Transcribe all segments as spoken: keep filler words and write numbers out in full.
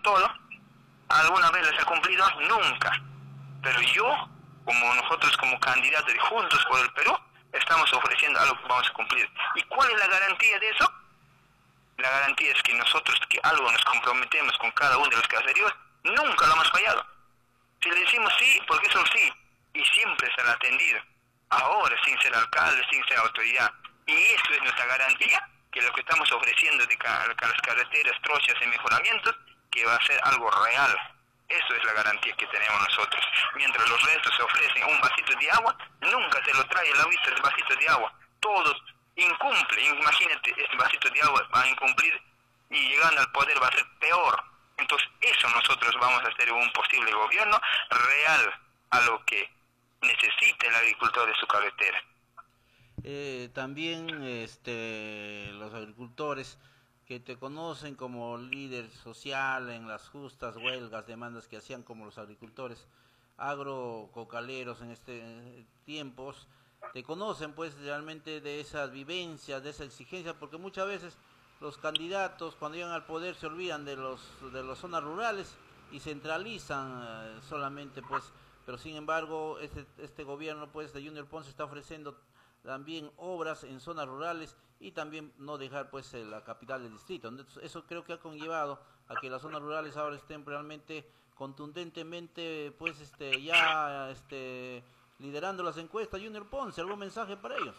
todo. ¿Alguna vez les ha cumplido? Nunca. Pero yo, como nosotros como candidatos de Juntos por el Perú, estamos ofreciendo algo que vamos a cumplir. ¿Y cuál es la garantía de eso? La garantía es que nosotros, que algo nos comprometemos con cada uno de los caseríos, nunca lo hemos fallado. Si le decimos sí, porque es un sí, y siempre será atendido. Ahora, sin ser alcalde, sin ser autoridad. Y eso es nuestra garantía, que lo que estamos ofreciendo de ca las carreteras, trochas y mejoramientos, que va a ser algo real. Eso es la garantía que tenemos nosotros. Mientras los restos se ofrecen un vasito de agua, nunca te lo trae la vista del vasito de agua. Todo incumple. Imagínate, este vasito de agua va a incumplir y llegando al poder va a ser peor. Entonces, eso nosotros vamos a hacer un posible gobierno real a lo que necesita el agricultor de su carretera. Eh, también este, los agricultores que te conocen como líder social en las justas huelgas, demandas que hacían como los agricultores agrococaleros en este tiempos, te conocen pues realmente de esas vivencias, de esa exigencia, porque muchas veces los candidatos cuando llegan al poder se olvidan de los de las zonas rurales y centralizan eh, solamente pues, pero sin embargo este, este gobierno pues de Junior Ponce está ofreciendo también obras en zonas rurales y también no dejar pues la capital del distrito. Entonces, eso creo que ha conllevado a que las zonas rurales ahora estén realmente contundentemente pues este ya este liderando las encuestas. Junior Ponce, ¿algún mensaje para ellos?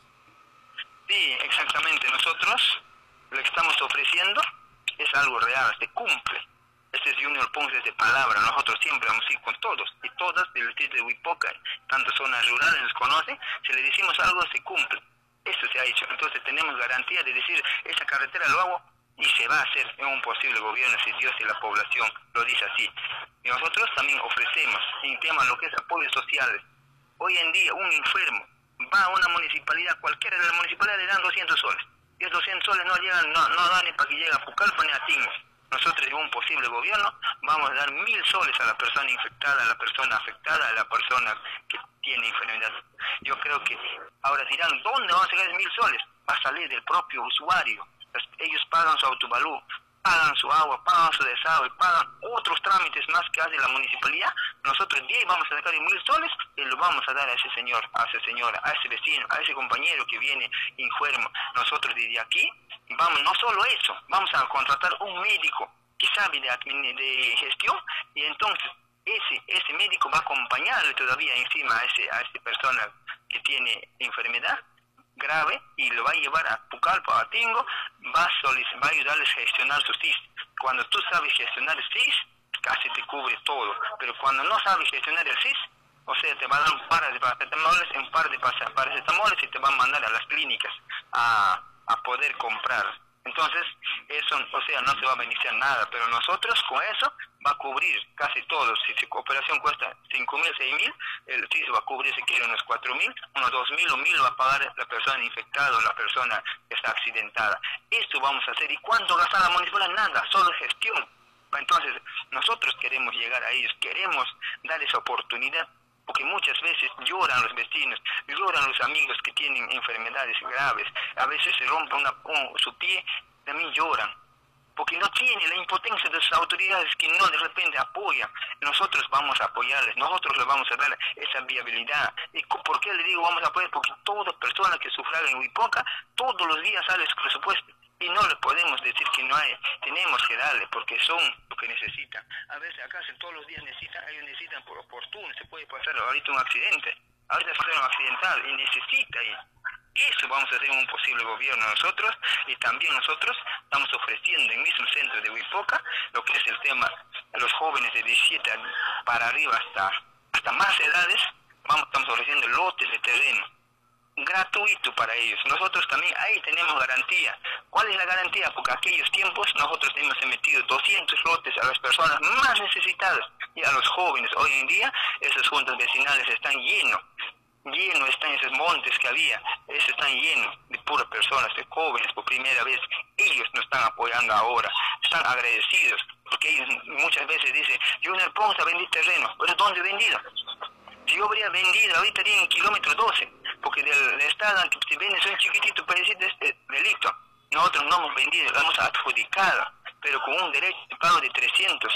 Sí, exactamente. Nosotros lo que estamos ofreciendo es algo real, se cumple. Este es Junior Ponce de palabra. Nosotros siempre vamos a ir con todos y todas del distrito de Huipoca, tantas zonas rurales nos conocen. Si le decimos algo, se cumple. Esto se ha hecho. Entonces tenemos garantía de decir, esa carretera lo hago y se va a hacer en un posible gobierno si Dios y la población lo dice así. Y nosotros también ofrecemos en tema lo que es apoyos sociales. Hoy en día un enfermo va a una municipalidad, cualquiera de las municipalidades le dan doscientos soles. Y esos doscientos soles no llegan, no, no dan ni para que llegue a Pucallpa ni a Tingos. Nosotros en un posible gobierno vamos a dar mil soles a la persona infectada, a la persona afectada, a la persona que tiene enfermedad. Yo creo que ahora dirán, ¿dónde vamos a sacar mil soles? Va a salir del propio usuario. Ellos pagan su autovalú, pagan su agua, pagan su desagüe, pagan otros trámites más que hace la municipalidad. Nosotros de ahí vamos a sacar mil soles y lo vamos a dar a ese señor, a esa señora, a ese vecino, a ese compañero que viene enfermo. Nosotros desde aquí vamos, no solo eso, vamos a contratar un médico que sabe de, de gestión y entonces ese ese médico va a acompañarle todavía encima a ese a esa persona que tiene enfermedad grave y lo va a llevar a Pucallpa, a Tingo, va a, va a ayudarles a gestionar su C I S. Cuando tú sabes gestionar el C I S, casi te cubre todo, pero cuando no sabes gestionar el C I S, o sea, te va a dar un par de paracetamoles, un par de paracetamoles y te van a mandar a las clínicas a, a poder comprar. Entonces, eso, o sea, no se va a beneficiar nada, pero nosotros con eso va a cubrir casi todo. Si su operación cuesta cinco mil, seis mil, el C I S va a cubrir si quiere unos cuatro mil, unos dos mil o mil va a pagar la persona infectada o la persona que está accidentada. Esto vamos a hacer. ¿Y cuánto gasta la municipalidad? Nada, solo gestión. Entonces, nosotros queremos llegar a ellos, queremos dar esa oportunidad, porque muchas veces lloran los vecinos, lloran los amigos que tienen enfermedades graves, a veces se rompe una, un, su pie, también lloran, porque no tiene la impotencia de sus autoridades que no de repente apoyan. Nosotros vamos a apoyarles, nosotros les vamos a dar esa viabilidad. ¿Y por qué le digo vamos a apoyar? Porque toda persona que sufraga en Huipoca, todos los días sale su presupuesto. Y no le podemos decir que no hay, tenemos que darle, porque son lo que necesitan. A veces acá si todos los días necesitan, ellos necesitan por oportuno, se puede pasar ahorita un accidente, ahorita se un accidental y necesita, y eso vamos a hacer en un posible gobierno nosotros, y también nosotros estamos ofreciendo en el mismo centro de Huipoca, lo que es el tema a los jóvenes de diecisiete para arriba hasta, hasta más edades, vamos, estamos ofreciendo lotes de terreno gratuito para ellos. Nosotros también ahí tenemos garantía. ¿Cuál es la garantía? Porque aquellos tiempos nosotros hemos emitido doscientos lotes a las personas más necesitadas y a los jóvenes. Hoy en día esas juntas vecinales están llenos, llenos están esos montes que había, esos están llenos de puras personas, de jóvenes por primera vez. Ellos nos están apoyando ahora, están agradecidos, porque ellos muchas veces dicen, Junior Ponce vendí terreno, pero ¿dónde he vendido? Si yo habría vendido, ahorita estaría en kilómetro doce, porque del estado, si vendes un chiquitito parecido de este delito, nosotros no hemos vendido, lo hemos adjudicado, pero con un derecho de pago de trescientos